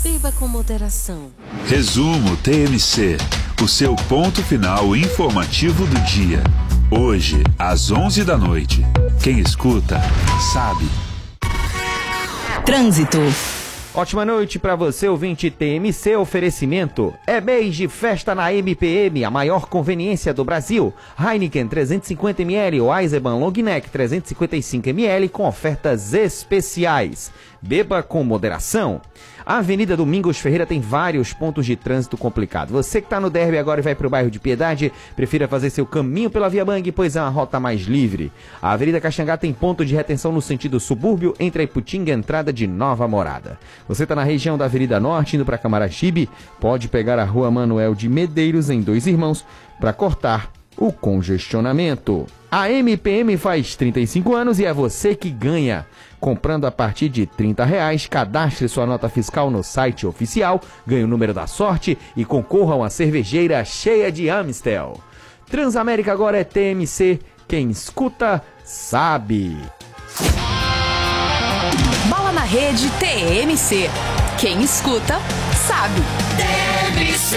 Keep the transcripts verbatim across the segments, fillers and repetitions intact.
Beba com moderação. Resumo T M C, o seu ponto final informativo do dia. Hoje, às onze da noite. Quem escuta, sabe. Trânsito. Ótima noite para você, ouvinte T M C. Oferecimento é mês de festa na M P M, a maior conveniência do Brasil. Heineken trezentos e cinquenta mililitros ou Eisenbahn Long Neck trezentos e cinquenta e cinco mililitros com ofertas especiais. Beba com moderação. A Avenida Domingos Ferreira tem vários pontos de trânsito complicado. Você que está no Derby agora e vai para o bairro de Piedade, prefira fazer seu caminho pela Via Mangue, pois é uma rota mais livre. A Avenida Caxangá tem ponto de retenção no sentido subúrbio entre a Iputinga e a entrada de Nova Morada. Você está na região da Avenida Norte, indo para Camaragibe, pode pegar a Rua Manuel de Medeiros, em Dois Irmãos, para cortar o congestionamento. A M P M faz trinta e cinco anos e é você que ganha. Comprando a partir de trinta reais, cadastre sua nota fiscal no site oficial, ganhe o número da sorte e concorra a uma cervejeira cheia de Amstel. Transamérica agora é T M C, quem escuta, sabe. Bola na rede T M C. Quem escuta, sabe. T M C.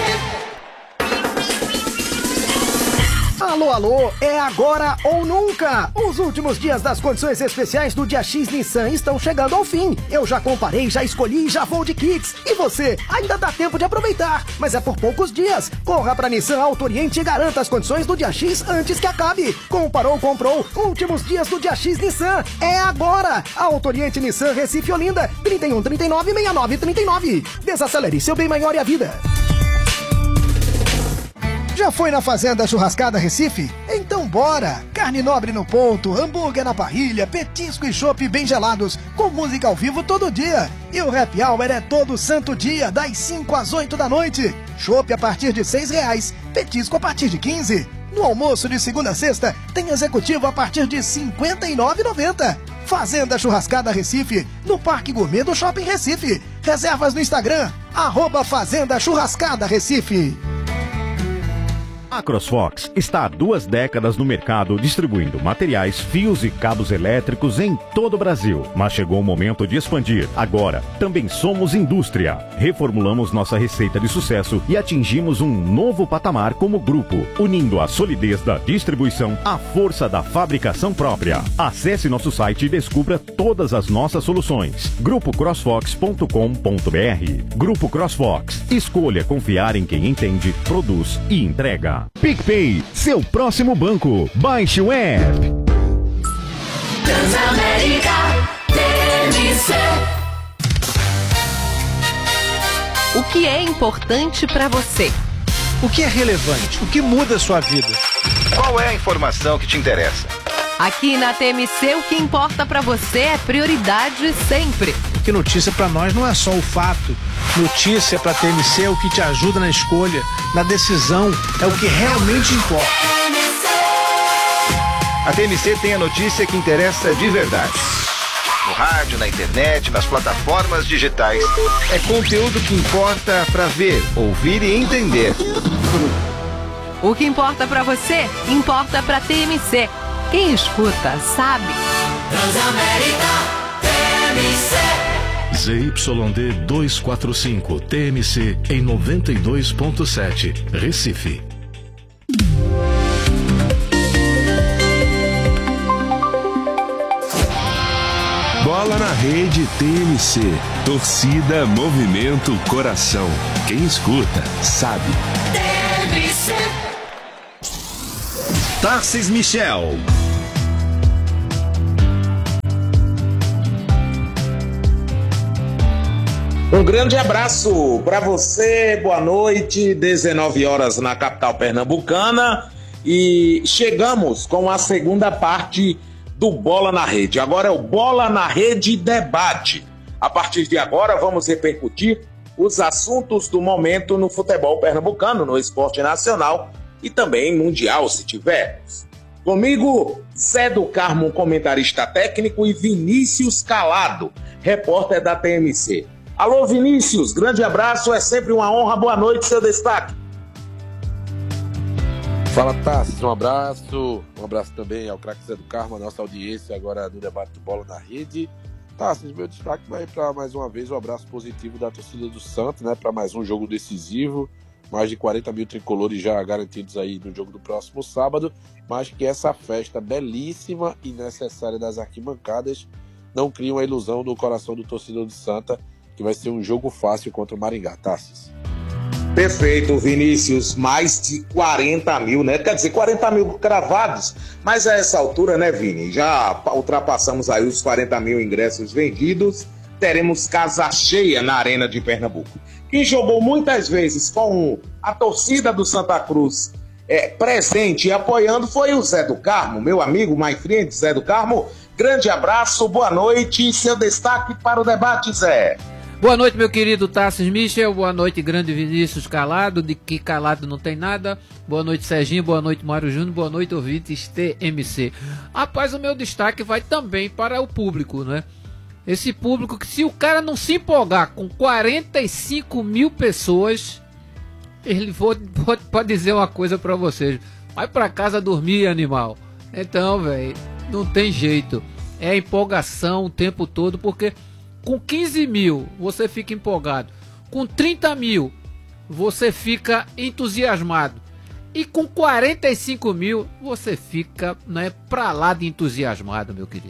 Alô, alô, é agora ou nunca! Os últimos dias das condições especiais do Dia X Nissan estão chegando ao fim. Eu já comparei, já escolhi e já vou de Kicks. E você? Ainda dá tempo de aproveitar, mas é por poucos dias. Corra pra Nissan Auto Oriente e garanta as condições do Dia X antes que acabe. Comparou, comprou. Últimos dias do Dia X Nissan. É agora! Auto Oriente Nissan Recife Olinda, trinta e um, trinta e nove, sessenta e nove, trinta e nove. Desacelere seu bem maior e a vida. Já foi na Fazenda Churrascada Recife? Então bora! Carne nobre no ponto, hambúrguer na parrilha, petisco e chopp bem gelados, com música ao vivo todo dia. E o happy hour é todo santo dia, das cinco às oito da noite. Chopp a partir de seis reais, petisco a partir de quinze. No almoço de segunda a sexta, tem executivo a partir de cinquenta e nove reais e noventa centavos. Fazenda Churrascada Recife, no Parque Gourmet do Shopping Recife. Reservas no Instagram, arroba Fazenda Churrascada Recife. A CrossFox está há duas décadas no mercado distribuindo materiais, fios e cabos elétricos em todo o Brasil. Mas chegou o momento de expandir. Agora, também somos indústria. Reformulamos nossa receita de sucesso e atingimos um novo patamar como grupo, unindo a solidez da distribuição à força da fabricação própria. Acesse nosso site e descubra todas as nossas soluções. grupo crossfox ponto com ponto br. Grupo CrossFox. Escolha confiar em quem entende, produz e entrega. PicPay, seu próximo banco. Baixe o app. Transamérica T M C. O que é importante para você? O que é relevante? O que muda a sua vida? Qual é a informação que te interessa? Aqui na T M C, o que importa para você é prioridade sempre. Porque notícia para nós não é só o fato. Notícia para T M C é o que te ajuda na escolha, na decisão, é o que realmente importa. A T M C tem a notícia que interessa de verdade. No rádio, na internet, nas plataformas digitais. É conteúdo que importa para ver, ouvir e entender. O que importa para você, importa para T M C. Quem escuta, sabe. Transamérica T M C. Z Y D duzentos e quarenta e cinco T M C em noventa e dois ponto sete, Recife. Bola na rede T M C. Torcida, movimento, coração. Quem escuta, sabe. T M C. Tarcis Michel. Um grande abraço para você, boa noite, dezenove horas na capital pernambucana e chegamos com a segunda parte do Bola na Rede. Agora é o Bola na Rede Debate. A partir de agora vamos repercutir os assuntos do momento no futebol pernambucano, no esporte nacional e também mundial, se tivermos. Comigo, Zé do Carmo, comentarista técnico, e Vinícius Calado, repórter da T M C. Alô, Vinícius, grande abraço, é sempre uma honra, boa noite, seu destaque. Fala, Tassi, um abraço, um abraço também ao craque Zé do Carmo, a nossa audiência agora no debate do Bola na Rede. Tá, assim, meu destaque vai para mais uma vez o abraço positivo da torcida do Santos, né, para mais um jogo decisivo, mais de quarenta mil tricolores já garantidos aí no jogo do próximo sábado, mas que essa festa belíssima e necessária das arquibancadas não cria uma ilusão no coração do torcedor do Santa, que vai ser um jogo fácil contra o Maringá. Tassis. Perfeito, Vinícius, mais de quarenta mil, né? Quer dizer, quarenta mil cravados, mas a essa altura, né, Vini? Já ultrapassamos aí os quarenta mil ingressos vendidos, teremos casa cheia na Arena de Pernambuco. Quem jogou muitas vezes com a torcida do Santa Cruz é, presente e apoiando foi o Zé do Carmo, meu amigo, my friend, Zé do Carmo. Grande abraço, boa noite e seu destaque para o debate, Zé. Boa noite, meu querido Tassis Michel, boa noite, grande Vinícius Calado, de que calado não tem nada, boa noite, Serginho, boa noite, Mário Júnior, boa noite, ouvintes T M C. Rapaz, o meu destaque vai também para o público, né? Esse público que, se o cara não se empolgar com quarenta e cinco mil pessoas, ele pode, pode, pode dizer uma coisa para vocês: vai para casa dormir, animal. Então, velho, não tem jeito, é empolgação o tempo todo, porque com quinze mil você fica empolgado, com trinta mil você fica entusiasmado, e com quarenta e cinco mil você fica, né, pra lá de entusiasmado, meu querido.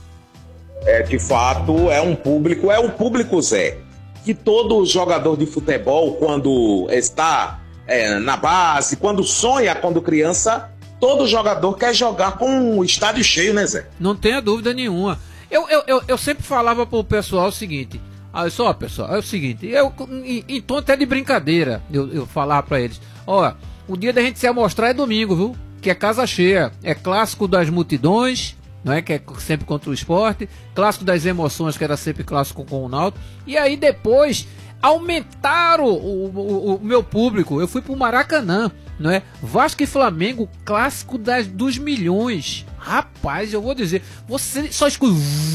É, de fato, é um público, é um público, Zé, que todo jogador de futebol, quando está é, na base, quando sonha, quando criança, todo jogador quer jogar com o estádio cheio, né, Zé? Não tenha dúvida nenhuma. Eu, eu, eu, eu sempre falava pro pessoal o seguinte: olha só, pessoal, é o seguinte, eu, em, em tom até de brincadeira, eu, eu falava pra eles: ó, o dia da gente se amostrar é domingo, viu? Que é casa cheia, é clássico das multidões, não é? Que é sempre contra o esporte, clássico das emoções, que era sempre clássico com o Náutico, e aí depois aumentaram o, o, o meu público, eu fui pro Maracanã, não é? Vasco e Flamengo, clássico das, dos milhões. Rapaz, eu vou dizer, você só escuta,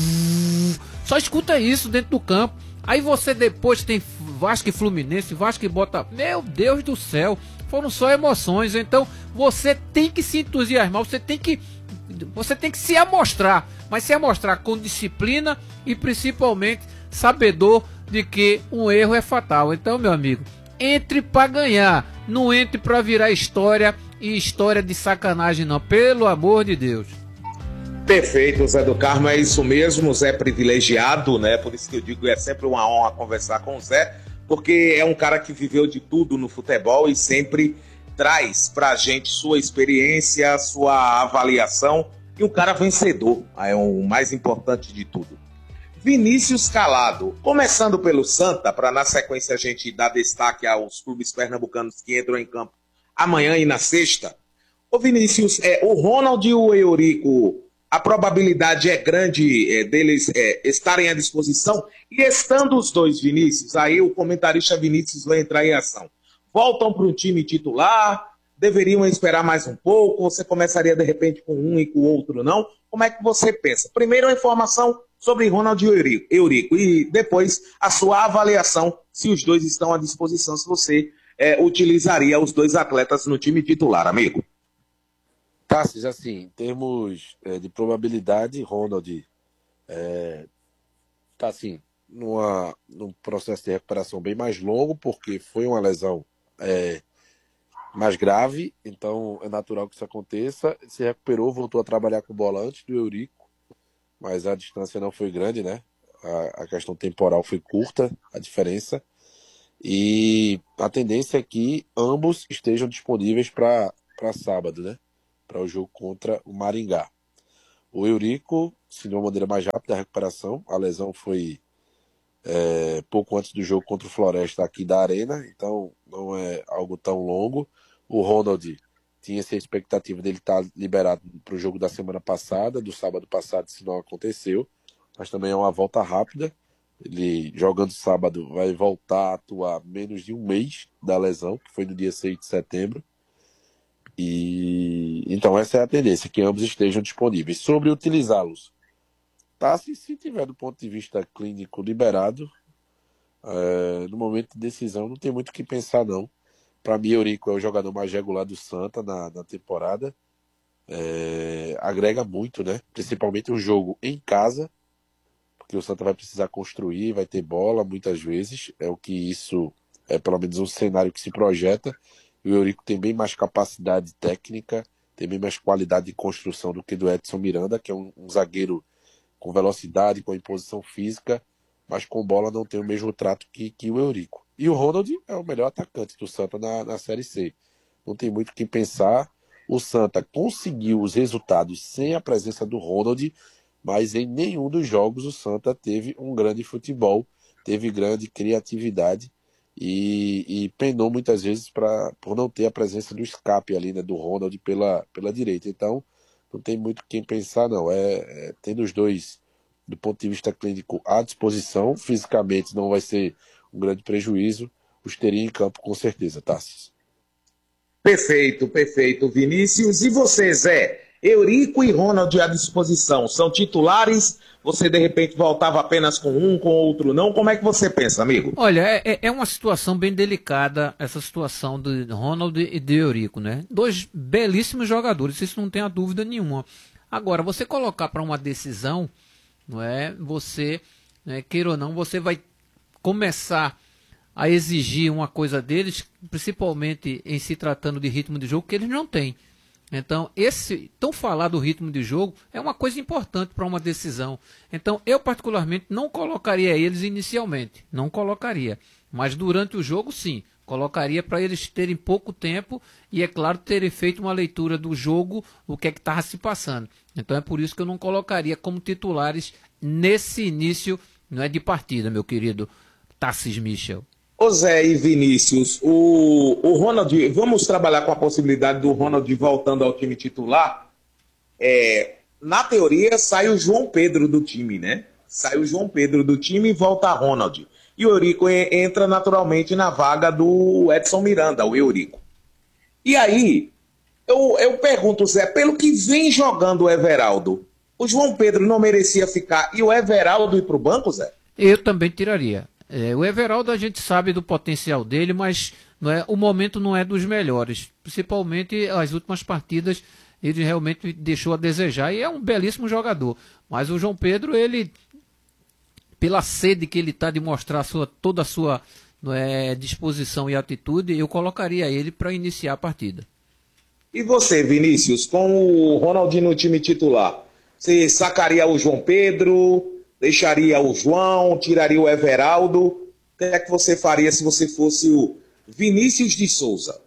só escuta isso dentro do campo. Aí você depois tem Vasco e Fluminense, Vasco e Bota, meu Deus do céu, foram só emoções. Então você tem que se entusiasmar, você tem que você tem que se amostrar, mas se amostrar com disciplina e principalmente sabedor de que um erro é fatal. Então, meu amigo, entre para ganhar, não entre para virar história, e história de sacanagem não, pelo amor de Deus. Perfeito, Zé do Carmo, é isso mesmo, Zé privilegiado, né? Por isso que eu digo que é sempre uma honra conversar com o Zé, porque é um cara que viveu de tudo no futebol e sempre traz pra gente sua experiência, sua avaliação, e um cara vencedor, é o mais importante de tudo. Vinícius Calado, começando pelo Santa, para na sequência a gente dar destaque aos clubes pernambucanos que entram em campo amanhã e na sexta. Ô Vinícius, é, o Ronald e o Eurico, a probabilidade é grande é, deles é, estarem à disposição, e estando os dois, Vinícius, aí o comentarista Vinícius vai entrar em ação. Voltam para o time titular, deveriam esperar mais um pouco, você começaria de repente com um e com o outro não? Como é que você pensa? Primeiro a informação sobre Ronald e Eurico, e depois a sua avaliação, se os dois estão à disposição, se você é, utilizaria os dois atletas no time titular, amigo. Tassis, assim, em termos é, de probabilidade, Ronald é, tá assim, numa, num processo de recuperação bem mais longo, porque foi uma lesão é, mais grave, então é natural que isso aconteça. Se recuperou, voltou a trabalhar com o volante do Eurico, mas a distância não foi grande, né? A, a questão temporal foi curta, a diferença. E a tendência é que ambos estejam disponíveis para sábado, né? Para o jogo contra o Maringá. O Eurico, se de uma maneira mais rápida a recuperação, a lesão foi é, pouco antes do jogo contra o Floresta aqui da Arena, então não é algo tão longo. O Ronald tinha essa expectativa dele estar liberado para o jogo da semana passada, do sábado passado, se não aconteceu, mas também é uma volta rápida. Ele, jogando sábado, vai voltar a atuar menos de um mês da lesão, que foi no dia seis de setembro. E então essa é a tendência, que ambos estejam disponíveis. Sobre utilizá-los, tá, se, se tiver do ponto de vista clínico liberado, é, no momento de decisão não tem muito o que pensar não. Para mim, Eurico é o jogador mais regular do Santa na, na temporada. É, agrega muito, né? Principalmente um jogo em casa, porque o Santa vai precisar construir, vai ter bola muitas vezes, é o que isso é pelo menos um cenário que se projeta. O Eurico tem bem mais capacidade técnica, tem bem mais qualidade de construção do que do Edson Miranda, que é um, um zagueiro com velocidade, com imposição física, mas com bola não tem o mesmo trato que, que o Eurico. E o Ronald é o melhor atacante do Santa na, na Série C. Não tem muito o que pensar. O Santa conseguiu os resultados sem a presença do Ronald, mas em nenhum dos jogos o Santa teve um grande futebol, teve grande criatividade e, e penou muitas vezes pra, por não ter a presença do escape ali, né, do Ronald pela, pela direita. Então, não tem muito quem pensar, não. É, é, tendo os dois, do ponto de vista clínico, à disposição, fisicamente não vai ser um grande prejuízo, os teria em campo com certeza, Tassis. Perfeito, perfeito, Vinícius. E você, Zé? Eurico e Ronald à disposição, são titulares? Você, de repente, voltava apenas com um, com outro não? Como é que você pensa, amigo? Olha, é, é uma situação bem delicada, essa situação de Ronald e de Eurico, né? Dois belíssimos jogadores, isso não tem a dúvida nenhuma. Agora, você colocar para uma decisão, não é? Você, né, queira ou não, você vai começar a exigir uma coisa deles, principalmente em se tratando de ritmo de jogo, que eles não têm. Então, esse tão falar do ritmo de jogo é uma coisa importante para uma decisão. Então, eu particularmente não colocaria eles inicialmente, não colocaria. Mas durante o jogo, sim, colocaria para eles terem pouco tempo e, é claro, terem feito uma leitura do jogo, o que é que estava se passando. Então, é por isso que eu não colocaria como titulares nesse início, não é, de partida, meu querido Tassis Michel. Ô Zé e Vinícius, o, o Ronald, vamos trabalhar com a possibilidade do Ronald voltando ao time titular. É, na teoria, sai o João Pedro do time, né? Sai o João Pedro do time e volta a Ronald. E o Eurico entra naturalmente na vaga do Edson Miranda, o Eurico. E aí, eu, eu pergunto, Zé, pelo que vem jogando o Everaldo, o João Pedro não merecia ficar e o Everaldo ir para o banco, Zé? Eu também tiraria. É, o Everaldo, a gente sabe do potencial dele, mas não é, o momento não é dos melhores. Principalmente as últimas partidas, ele realmente deixou a desejar e é um belíssimo jogador. Mas o João Pedro, ele, pela sede que ele está de mostrar a sua, toda a sua não é, disposição e atitude, eu colocaria ele para iniciar a partida. E você, Vinícius, com o Ronaldinho no time titular, você sacaria o João Pedro? Deixaria o João, tiraria o Everaldo? O que é que você faria se você fosse o Vinícius de Souza?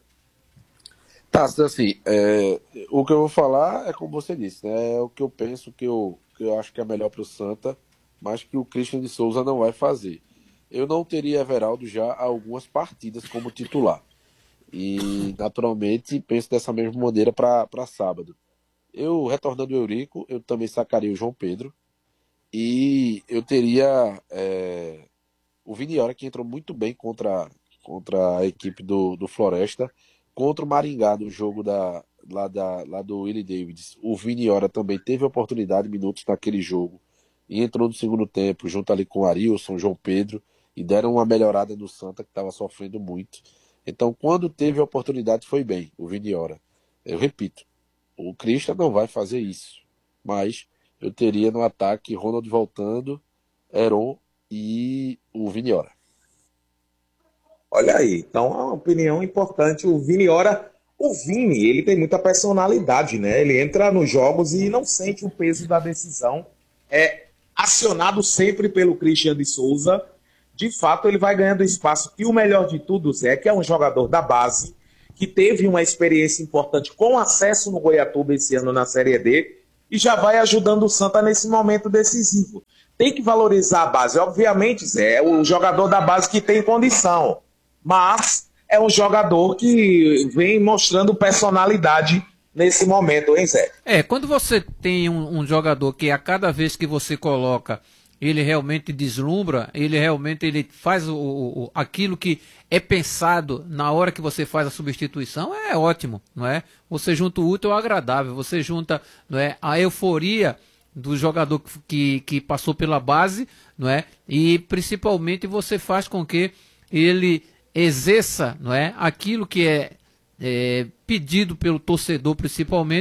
Tá, assim, é, o que eu vou falar é como você disse, né? É o que eu penso, que eu, que eu acho que é melhor para o Santa, mas que o Christian de Souza não vai fazer. Eu não teria Everaldo já há algumas partidas como titular. E, naturalmente, penso dessa mesma maneira para sábado. Eu, retornando o Eurico, eu também sacaria o João Pedro. E eu teria é, o Viniora, que entrou muito bem contra, contra a equipe do, do Floresta, contra o Maringá no jogo da, lá, da, lá do Willie Davids. O Viniora também teve oportunidade, minutos naquele jogo, e entrou no segundo tempo, junto ali com o Arilson, João Pedro, e deram uma melhorada no Santa, que estava sofrendo muito. Então, quando teve a oportunidade, foi bem, o Viniora. Eu repito, o Christian não vai fazer isso, mas eu teria no ataque Ronald voltando, Heron e o Viniora. Olha aí, então é uma opinião importante. O Viniora, o Vini, ele tem muita personalidade, né? Ele entra nos jogos e não sente o peso da decisão. É acionado sempre pelo Christian de Souza. De fato, ele vai ganhando espaço. E o melhor de tudo, Zé, que é um jogador da base, que teve uma experiência importante com acesso no Goiatuba esse ano na Série D, e já vai ajudando o Santa nesse momento decisivo. Tem que valorizar a base. Obviamente, Zé, é o jogador da base que tem condição. Mas é um jogador que vem mostrando personalidade nesse momento, hein, Zé? É, quando você tem um, um jogador que a cada vez que você coloca, ele realmente deslumbra, ele realmente ele faz o, o, aquilo que é pensado na hora que você faz a substituição, é ótimo, não é? Você junta o útil ao agradável, você junta, não é, a euforia do jogador que, que passou pela base, não é? E principalmente você faz com que ele exerça, não é, aquilo que é, é pedido pelo torcedor principalmente,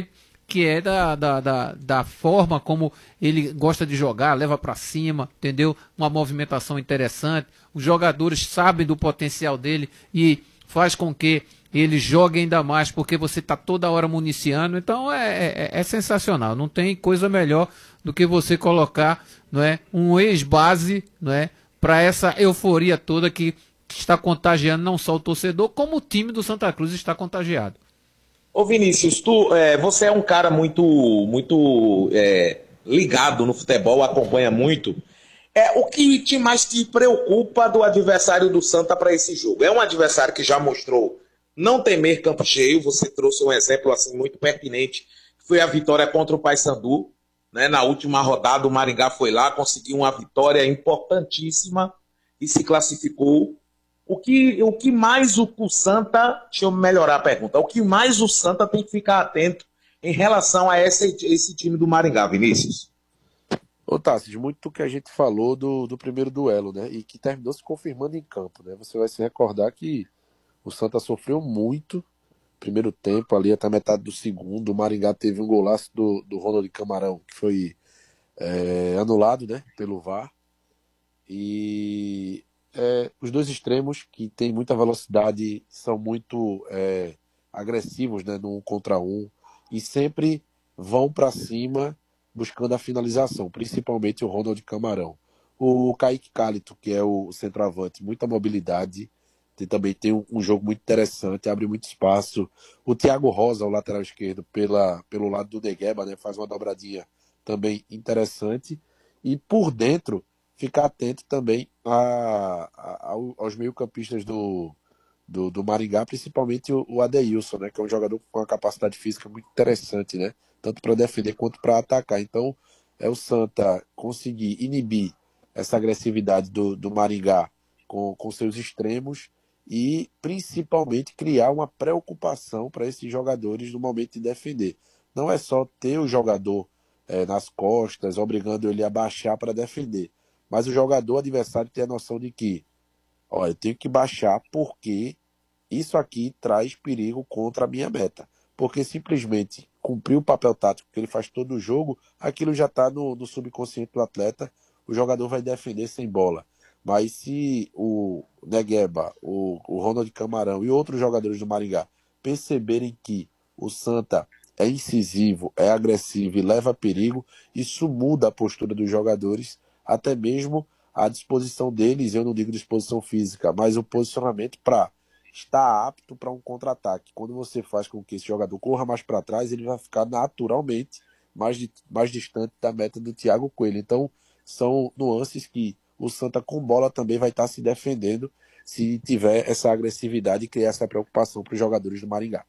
que é da, da, da, da forma como ele gosta de jogar, leva para cima, entendeu? Uma movimentação interessante. Os jogadores sabem do potencial dele e faz com que ele jogue ainda mais, porque você está toda hora municiando. Então é, é, é sensacional. Não tem coisa melhor do que você colocar, não é, um ex-base, não é, para essa euforia toda que está contagiando não só o torcedor, como o time do Santa Cruz está contagiado. Ô Vinícius, tu, é, você é um cara muito, muito é, ligado no futebol, acompanha muito. É, o que te mais te preocupa do adversário do Santa para esse jogo? É um adversário que já mostrou não temer campo cheio. Você trouxe um exemplo assim muito pertinente, que foi a vitória contra o Paysandu, né? Na última rodada o Maringá foi lá, conseguiu uma vitória importantíssima e se classificou. O que, o que mais o, o Santa, deixa eu melhorar a pergunta, o que mais o Santa tem que ficar atento em relação a esse, esse time do Maringá, Vinícius? Ô Tassi, muito do que a gente falou do, do primeiro duelo, né, e que terminou se confirmando em campo, né, você vai se recordar que o Santa sofreu muito primeiro tempo, ali até metade do segundo, o Maringá teve um golaço do, do Ronald Camarão, que foi é, anulado, né, pelo V A R, e... É, os dois extremos que têm muita velocidade são muito é, agressivos, né, no um contra um, e sempre vão para cima buscando a finalização, principalmente o Ronald Camarão. O Kaique Cálito, que é o centroavante, muita mobilidade, tem, também tem um, um jogo muito interessante, abre muito espaço. O Thiago Rosa, o lateral esquerdo, pela, pelo lado do Negueba, né, faz uma dobradinha também interessante, e por dentro ficar atento também a, a, aos meio-campistas do, do, do Maringá, principalmente o, o Adeilson, né, que é um jogador com uma capacidade física muito interessante, né, tanto para defender quanto para atacar. Então, é o Santa conseguir inibir essa agressividade do, do Maringá com, com seus extremos e, principalmente, criar uma preocupação para esses jogadores no momento de defender. Não é só ter o jogador é, nas costas, obrigando ele a baixar para defender. Mas o jogador adversário tem a noção de que, ó, eu tenho que baixar porque isso aqui traz perigo contra a minha meta. Porque simplesmente cumprir o papel tático que ele faz todo o jogo, aquilo já está no, no subconsciente do atleta, o jogador vai defender sem bola. Mas se o Negueba, o, o Ronald Camarão e outros jogadores do Maringá perceberem que o Santa é incisivo, é agressivo e leva perigo, isso muda a postura dos jogadores, até mesmo a disposição deles, eu não digo disposição física, mas o posicionamento para estar apto para um contra-ataque. Quando você faz com que esse jogador corra mais para trás, ele vai ficar naturalmente mais, de, mais distante da meta do Thiago Coelho. Então, são nuances que o Santa com bola também vai estar se defendendo se tiver essa agressividade e criar essa preocupação para os jogadores do Maringá.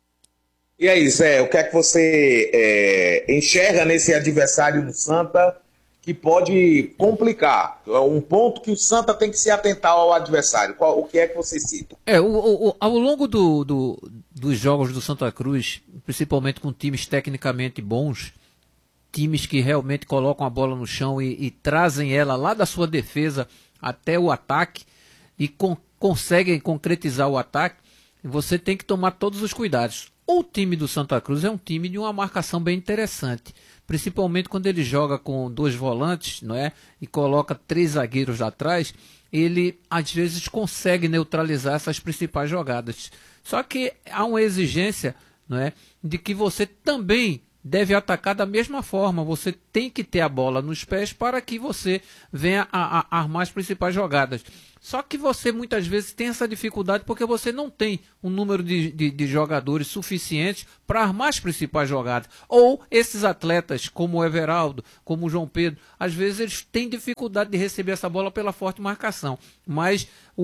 E aí, Zé, o que é que você é, enxerga nesse adversário do Santa que pode complicar? Um ponto que o Santa tem que se atentar ao adversário. Qual, o que é que você cita? É, o, o, ao longo do, do, dos jogos do Santa Cruz, principalmente com times tecnicamente bons, times que realmente colocam a bola no chão e, e trazem ela lá da sua defesa até o ataque e com, conseguem concretizar o ataque, você tem que tomar todos os cuidados. O time do Santa Cruz é um time de uma marcação bem interessante, principalmente quando ele joga com dois volantes, não é? E coloca três zagueiros atrás, ele às vezes consegue neutralizar essas principais jogadas. Só que há uma exigência, não é, de que você também deve atacar da mesma forma. Você tem que ter a bola nos pés para que você venha a, a armar as principais jogadas. Só que você muitas vezes tem essa dificuldade porque você não tem um número de, de, de jogadores suficientes para armar as principais jogadas. Ou esses atletas, como o Everaldo, como o João Pedro, às vezes eles têm dificuldade de receber essa bola pela forte marcação. Mas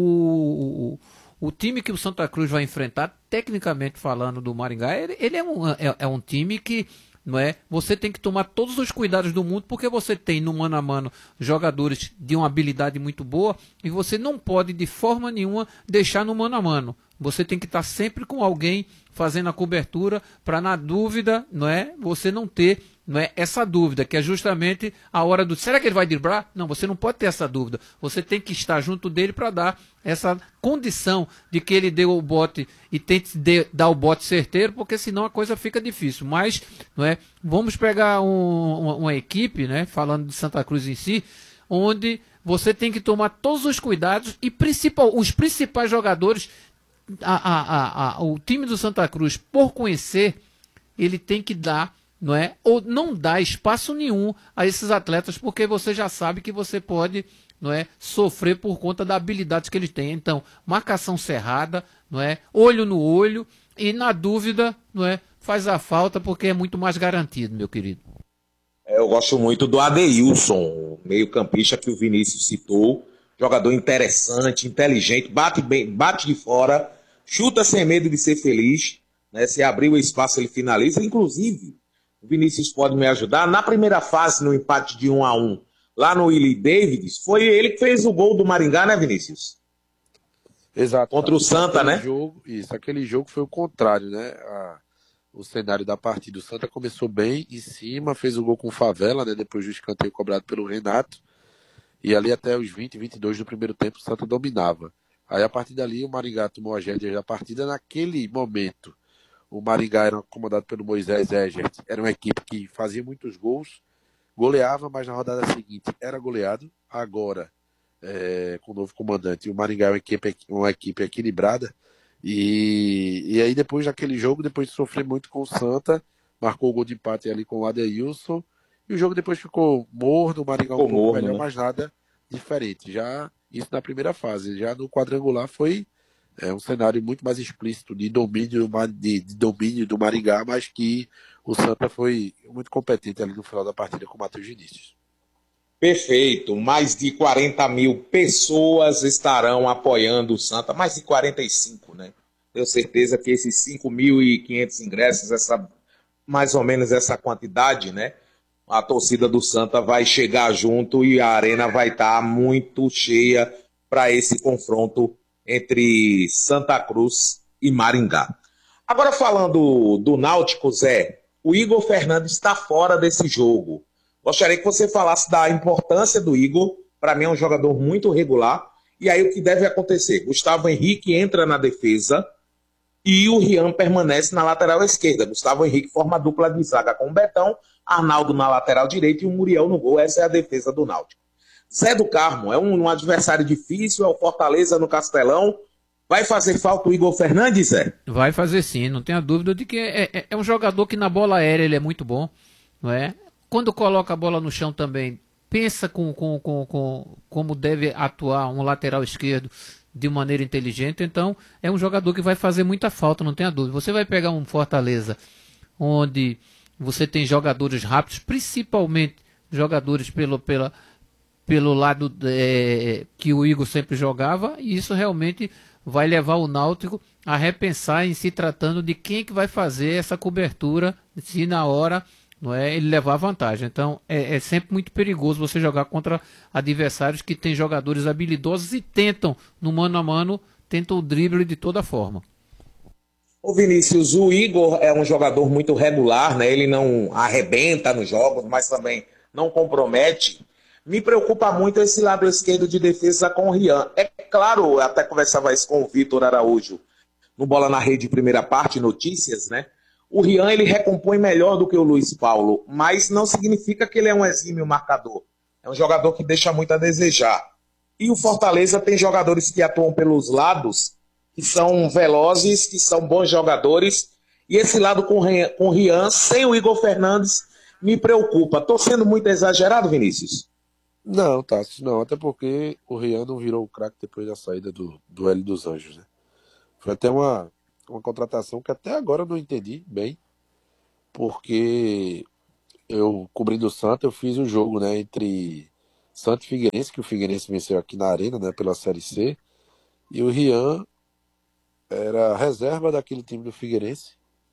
o, o, o time que o Santa Cruz vai enfrentar, tecnicamente falando do Maringá, ele, ele é, um, é, é um time que... Não é? Você tem que tomar todos os cuidados do mundo, porque você tem no mano a mano jogadores de uma habilidade muito boa e você não pode de forma nenhuma deixar no mano a mano. você tem que estar sempre com alguém fazendo a cobertura para, na dúvida, não é, você não ter, não é, essa dúvida, que é justamente a hora do, será que ele vai driblar? Não, você não pode ter essa dúvida. Você tem que estar junto dele para dar essa condição de que ele dê o bote e tente de, dar o bote certeiro, porque senão a coisa fica difícil. Mas, não é, vamos pegar um, uma, uma equipe, né, falando de Santa Cruz em si, onde você tem que tomar todos os cuidados e principal, os principais jogadores. A, a, a, a, o time do Santa Cruz, por conhecer, ele tem que dar, não é, ou não dá espaço nenhum a esses atletas, porque você já sabe que você pode, não é, sofrer por conta da habilidade que eles têm. Então, marcação cerrada, não é, olho no olho, e na dúvida, não é, faz a falta, porque é muito mais garantido, meu querido. Eu gosto muito do Adeilson, meio campista que o Vinícius citou. Jogador interessante, inteligente, bate bem, bate de fora, chuta sem medo de ser feliz, né? Se abrir o espaço ele finaliza. Inclusive, o Vinícius pode me ajudar. Na primeira fase, no empate de um a um, lá no Willie Davids, foi ele que fez o gol do Maringá, né, Vinícius? Exato. Contra o Santa, aquele né? Jogo, isso, aquele jogo foi o contrário, né? A, o cenário da partida. O Santa começou bem em cima, fez o gol com Favela, né? Depois do escanteio cobrado pelo Renato. E ali até os vinte, vinte e dois do primeiro tempo o Santa dominava. Aí a partir dali o Maringá tomou a rédea da partida. Naquele momento o Maringá era comandado pelo Moisés Egert. Era uma equipe que fazia muitos gols, goleava, mas na rodada seguinte era goleado. Agora, é, com o novo comandante, o Maringá é uma equipe, uma equipe equilibrada. E, e aí depois daquele jogo, depois de sofrer muito com o Santa, marcou o gol de empate ali com o Adeilson. E o jogo depois ficou morno, o Maringá um pouco morno, melhor, né? Mas nada diferente. Já isso na primeira fase. Já no quadrangular foi é, um cenário muito mais explícito de domínio, de, de domínio do Maringá, mas que o Santa foi muito competente ali no final da partida com o Matheus Vinícius. Perfeito. Mais de quarenta mil pessoas estarão apoiando o Santa. Mais de quarenta e cinco, né? Tenho certeza que esses cinco mil e quinhentos ingressos, essa, mais ou menos essa quantidade, né? A torcida do Santa vai chegar junto e a arena vai estar muito cheia para esse confronto entre Santa Cruz e Maringá. Agora falando do Náutico, Zé, o Igor Fernandes está fora desse jogo. Gostaria que você falasse da importância do Igor. Para mim é um jogador muito regular. E aí o que deve acontecer? Gustavo Henrique entra na defesa e o Rian permanece na lateral esquerda. Gustavo Henrique forma a dupla de zaga com o Betão, Arnaldo na lateral direita e o Muriel no gol. Essa é a defesa do Náutico. Zé do Carmo, é um, um adversário difícil, é o Fortaleza no Castelão. Vai fazer falta o Igor Fernandes, Zé? Vai fazer sim, não tenha dúvida de que é, é, é um jogador que na bola aérea ele é muito bom, não é? Quando coloca a bola no chão também, pensa com, com, com, com como deve atuar um lateral esquerdo de maneira inteligente. Então é um jogador que vai fazer muita falta, não tenha dúvida. Você vai pegar um Fortaleza onde você tem jogadores rápidos, principalmente jogadores pelo, pela, pelo lado é, que o Igor sempre jogava, e isso realmente vai levar o Náutico a repensar em se tratando de quem que vai fazer essa cobertura, se na hora, não é, ele levar vantagem. Então é, é sempre muito perigoso você jogar contra adversários que têm jogadores habilidosos e tentam, no mano a mano, tentam o drible de toda forma. Ô Vinícius, o Igor é um jogador muito regular, né? Ele não arrebenta nos jogos, mas também não compromete. Me preocupa muito esse lado esquerdo de defesa com o Rian. É claro, eu até conversava isso com o Vitor Araújo no Bola na Rede, primeira parte, notícias, né? O Rian, ele recompõe melhor do que o Luiz Paulo, mas não significa que ele é um exímio marcador. É um jogador que deixa muito a desejar. E o Fortaleza tem jogadores que atuam pelos lados, que são velozes, que são bons jogadores, e esse lado com o Rian, sem o Igor Fernandes, me preocupa. Estou sendo muito exagerado, Vinícius? Não, Tássio, não, até porque o Rian não virou o craque depois da saída do, do Hélio dos Anjos, né? Foi até uma, uma contratação que até agora eu não entendi bem, porque eu, cobrindo o Santa, eu fiz um jogo, né, entre Santa e Figueirense, que o Figueirense venceu aqui na Arena, né, pela Série C, e o Rian era reserva daquele time do Figueirense,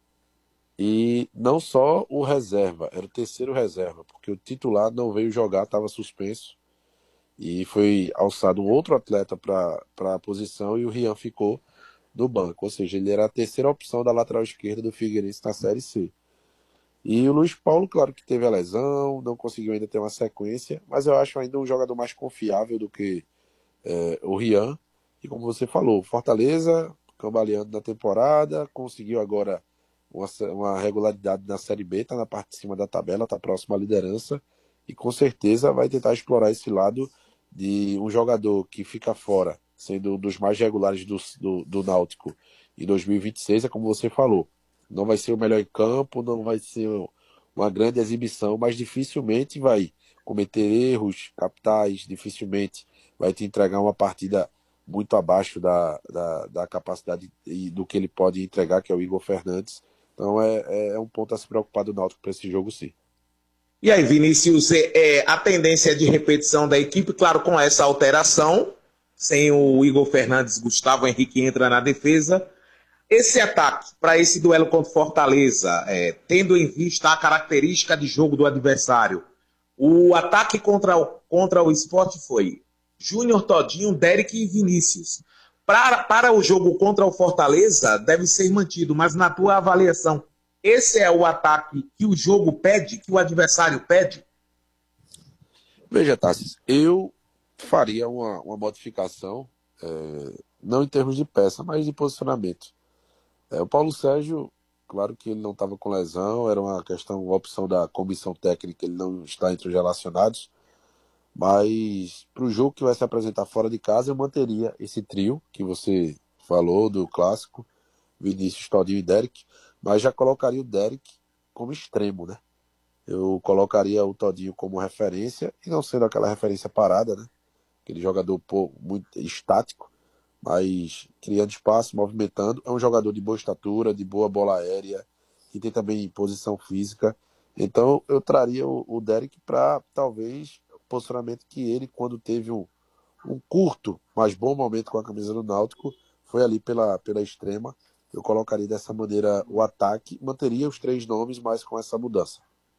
e não só o reserva, era o terceiro reserva, porque o titular não veio jogar, estava suspenso, e foi alçado um outro atleta para a posição, e o Rian ficou do banco, ou seja, ele era a terceira opção da lateral esquerda do Figueirense na Série C. E o Luiz Paulo, claro que teve a lesão, não conseguiu ainda ter uma sequência, mas eu acho ainda um jogador mais confiável do que é, o Rian. E como você falou, Fortaleza cambaleando na temporada, conseguiu agora uma, uma regularidade na Série B, está na parte de cima da tabela, está próximo à liderança, e com certeza vai tentar explorar esse lado de um jogador que fica fora, sendo um dos mais regulares do, do, do Náutico em dois mil e vinte e seis, é como você falou, não vai ser o melhor em campo, não vai ser uma grande exibição, mas dificilmente vai cometer erros capitais, dificilmente vai te entregar uma partida muito abaixo da, da, da capacidade e do que ele pode entregar, que é o Igor Fernandes. Então é, é um ponto a se preocupar do Náutico para esse jogo, sim. E aí, Vinícius, é, a tendência de repetição da equipe, claro, com essa alteração, sem o Igor Fernandes, Gustavo Henrique entra na defesa. Esse ataque para esse duelo contra o Fortaleza, é, tendo em vista a característica de jogo do adversário, o ataque contra o, contra o Sport foi Júnior, Todinho, Derek e Vinícius. Para, para o jogo contra o Fortaleza, deve ser mantido, mas na tua avaliação, esse é o ataque que o jogo pede, que o adversário pede? Veja, Tassis, eu faria uma, uma modificação, é, não em termos de peça, mas de posicionamento. É, o Paulo Sérgio, claro que ele não estava com lesão, era uma questão, uma opção da comissão técnica, ele não está entre os relacionados, mas para o jogo que vai se apresentar fora de casa, eu manteria esse trio que você falou do clássico, Vinícius, Todinho e Derek, mas já colocaria o Derek como extremo, né? Eu colocaria o Todinho como referência, e não sendo aquela referência parada, né? Aquele jogador pô, muito estático, mas criando espaço, movimentando. É um jogador de boa estatura, de boa bola aérea, que tem também posição física. Então eu traria o, o Derek para talvez o posicionamento que ele, quando teve um, um curto, mas bom momento com a camisa do Náutico, foi ali pela, pela extrema. Eu colocaria dessa maneira o ataque, manteria os três nomes, mas com essa mudança.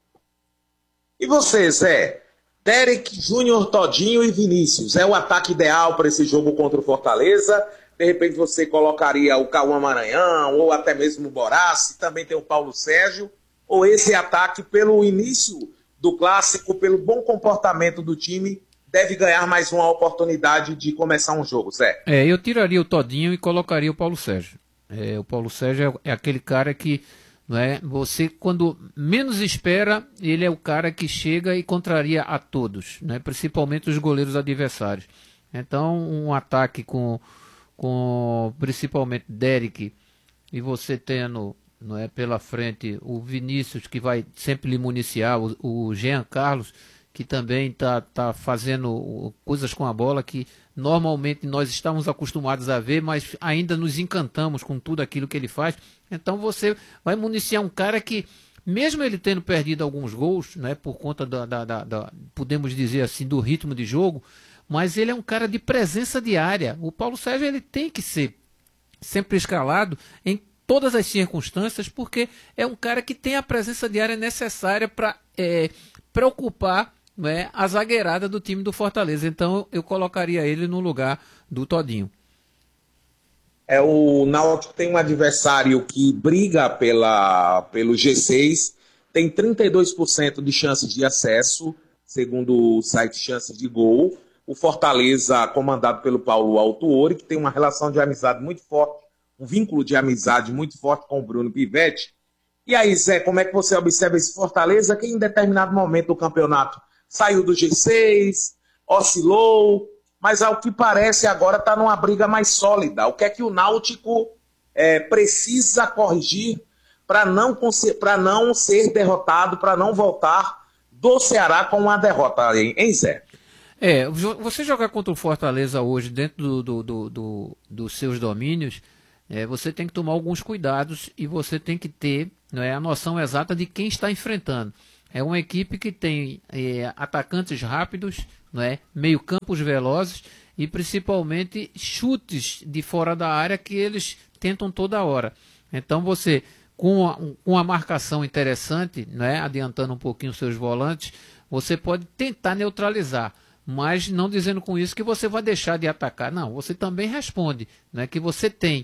E você, Zé? Derek, Júnior, Todinho e Vinícius. É o ataque ideal para esse jogo contra o Fortaleza? De repente você colocaria o Cauã Maranhão, ou até mesmo o Borassi, também tem o Paulo Sérgio? Ou esse ataque, pelo início do clássico, pelo bom comportamento do time, deve ganhar mais uma oportunidade de começar um jogo, Zé? É, eu tiraria o Todinho e colocaria o Paulo Sérgio. É, o Paulo Sérgio é, é aquele cara que, não é, você, quando menos espera, ele é o cara que chega e contraria a todos, né, principalmente os goleiros adversários. Então, um ataque com, com principalmente Derek, e você tendo, não é, pela frente o Vinícius, que vai sempre lhe municiar, o, o Jean Carlos, que também está tá fazendo coisas com a bola que normalmente nós estamos acostumados a ver, mas ainda nos encantamos com tudo aquilo que ele faz. Então você vai municiar um cara que, mesmo ele tendo perdido alguns gols, né, por conta da, da, da, da, podemos dizer assim, do ritmo de jogo, mas ele é um cara de presença diária. O Paulo Sérgio, ele tem que ser sempre escalado em todas as circunstâncias, porque é um cara que tem a presença diária necessária para é, preocupar, né, a zagueirada do time do Fortaleza. Então eu colocaria ele no lugar do Todinho. É, o Náutico tem um adversário que briga pela, pelo G seis, tem trinta e dois por cento de chances de acesso, segundo o site Chance de Gol. O Fortaleza, comandado pelo Paulo Autuori, que tem uma relação de amizade muito forte, um vínculo de amizade muito forte com o Bruno Pivetti. E aí, Zé, como é que você observa esse Fortaleza que em determinado momento do campeonato saiu do G seis, oscilou, mas ao que parece agora está numa briga mais sólida. O que é que o Náutico é, precisa corrigir para não, para não ser derrotado, para não voltar do Ceará com uma derrota, hein, hein, Zé? É, você jogar contra o Fortaleza hoje dentro do, do, do, do, dos seus domínios, é, você tem que tomar alguns cuidados e você tem que ter, não é, a noção exata de quem está enfrentando. É uma equipe que tem é, atacantes rápidos, não é? Meio-campos velozes e principalmente chutes de fora da área que eles tentam toda hora. Então você, com a, com a marcação interessante, não é? Adiantando um pouquinho os seus volantes, você pode tentar neutralizar, mas não dizendo com isso que você vai deixar de atacar. Não, você também responde, não é? Que você tem,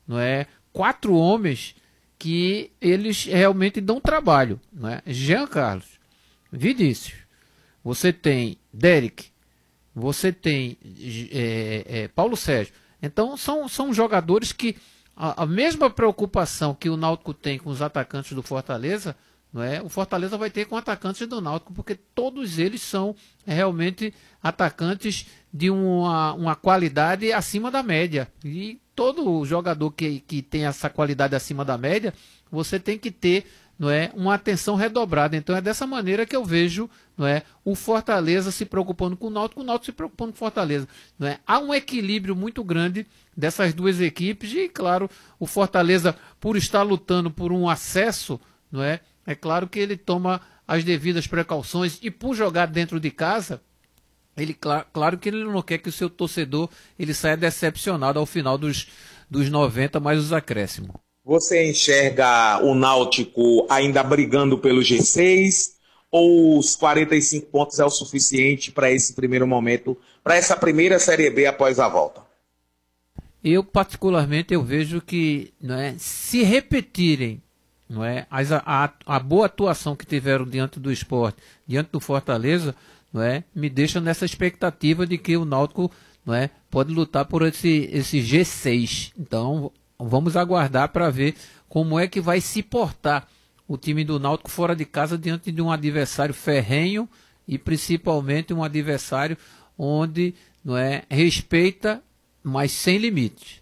não é, quatro homens que eles realmente dão trabalho, não é? Jean Carlos, Vinícius, você tem Derek, você tem é, é, Paulo Sérgio. Então são, são jogadores que a, a mesma preocupação que o Náutico tem com os atacantes do Fortaleza, não é? O Fortaleza vai ter com atacantes do Náutico, porque todos eles são realmente atacantes de uma, uma qualidade acima da média. E todo jogador que, que tem essa qualidade acima da média, você tem que ter, não é, uma atenção redobrada. Então é dessa maneira que eu vejo, não é, o Fortaleza se preocupando com o Náutico, o Náutico se preocupando com o Fortaleza. Não é? Há um equilíbrio muito grande dessas duas equipes e, claro, o Fortaleza, por estar lutando por um acesso, não é, é claro que ele toma as devidas precauções e por jogar dentro de casa, ele, claro, claro que ele não quer que o seu torcedor ele saia decepcionado ao final dos, dos noventa mais os acréscimos. Você enxerga o Náutico ainda brigando pelo G seis ou os quarenta e cinco pontos é o suficiente para esse primeiro momento, para essa primeira Série B após a volta? Eu, particularmente, eu vejo que, não é, se repetirem, não é, as, a, a boa atuação que tiveram diante do Sport, diante do Fortaleza, não é, me deixa nessa expectativa de que o Náutico, não é, pode lutar por esse, esse G seis. Então, vamos aguardar para ver como é que vai se portar o time do Náutico fora de casa diante de um adversário ferrenho e principalmente um adversário onde, não é, respeita, mas sem limites.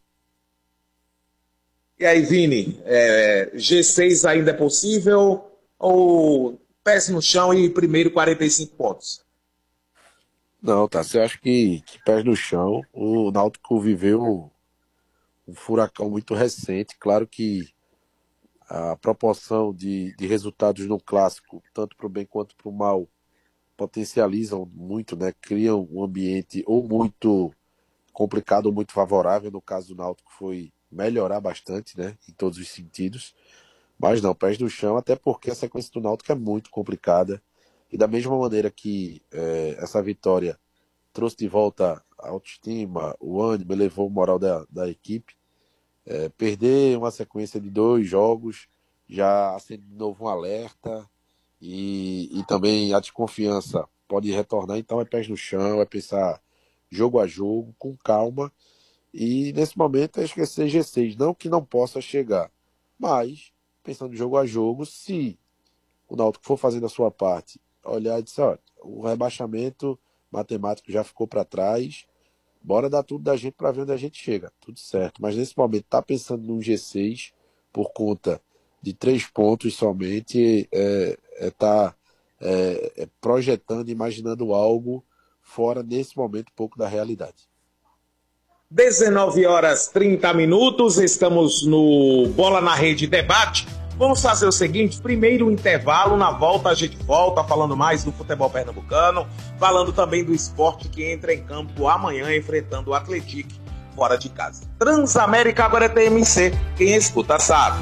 E aí, Vini, é, G seis ainda é possível ou pés no chão e primeiro quarenta e cinco pontos? Não, tá. Eu acho que, que pés no chão. O Náutico viveu um furacão muito recente. Claro que a proporção de, de resultados no clássico, tanto para o bem quanto para o mal, potencializam muito, né? Criam um ambiente ou muito complicado ou muito favorável. No caso do Náutico foi melhorar bastante, né? Em todos os sentidos. Mas não, pés no chão, até porque a sequência do Náutico é muito complicada. E da mesma maneira que é, essa vitória trouxe de volta a autoestima, o ânimo, elevou o moral da, da equipe, é, perder uma sequência de dois jogos já acende de novo um alerta e, e também a desconfiança pode retornar. Então é pés no chão, é pensar jogo a jogo, com calma, e nesse momento é esquecer G seis, não que não possa chegar, mas pensando jogo a jogo, se o Náutico for fazendo a sua parte, olhar e dizer, olha, o rebaixamento matemático já ficou para trás, bora dar tudo da gente para ver onde a gente chega, tudo certo. Mas nesse momento tá pensando num G seis por conta de três pontos somente, é, é tá é, é projetando, imaginando algo fora nesse momento um pouco da realidade. dezenove horas e trinta minutos, estamos no Bola na Rede Debate. Vamos fazer o seguinte, primeiro o intervalo, na volta a gente volta falando mais do futebol pernambucano, falando também do esporte que entra em campo amanhã enfrentando o Atlético fora de casa. Transamérica agora é T M C, quem escuta sabe.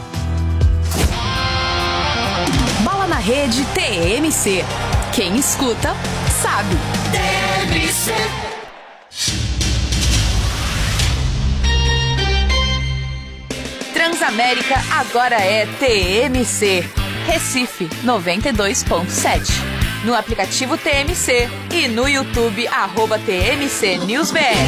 Bola na Rede T M C, quem escuta sabe. T M C. Transamérica agora é T M C. Recife noventa e dois ponto sete. No aplicativo T M C e no YouTube, arroba T M C News B R.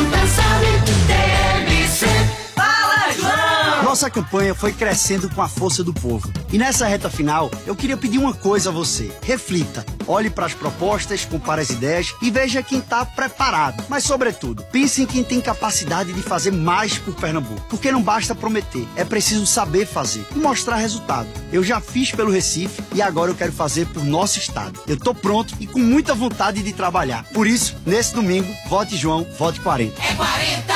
Fala, João! Nossa campanha foi crescendo com a força do povo. E nessa reta final, eu queria pedir uma coisa a você. Reflita, olhe para as propostas, compare as ideias e veja quem está preparado. Mas, sobretudo, pense em quem tem capacidade de fazer mais por Pernambuco. Porque não basta prometer, é preciso saber fazer e mostrar resultado. Eu já fiz pelo Recife e agora eu quero fazer por nosso estado. Eu tô pronto e com muita vontade de trabalhar. Por isso, nesse domingo, vote João, vote quarenta. É quarenta!